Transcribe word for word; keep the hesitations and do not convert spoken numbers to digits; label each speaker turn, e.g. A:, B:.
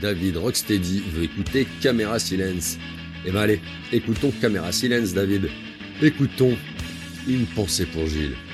A: David Rocksteady veut écouter Caméra Silence. Eh ben allez, écoutons Caméra Silence, David. Écoutons Une pensée pour Gilles.